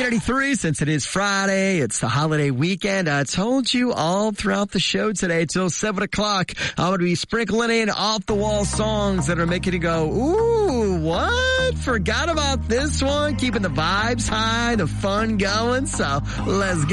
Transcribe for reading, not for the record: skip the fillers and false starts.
B93, since it is Friday, it's the holiday weekend. I told you all throughout the show today till 7 o'clock, I'm going to be sprinkling in off-the-wall songs that are making you go, ooh, what? Forgot about this one? Keeping the vibes high, the fun going. So let's get